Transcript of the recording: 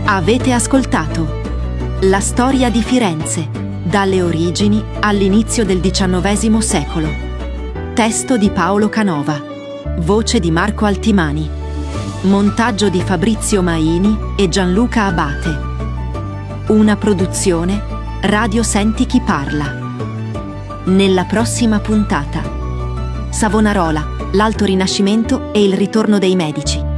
Avete ascoltato La storia di Firenze, dalle origini all'inizio del XIX secolo. Testo di Paolo Canova. Voce di Marco Altimani. Montaggio di Fabrizio Maini e Gianluca Abate. Una produzione Radio Senti Chi Parla. Nella prossima puntata: Savonarola, l'Alto Rinascimento e il ritorno dei Medici.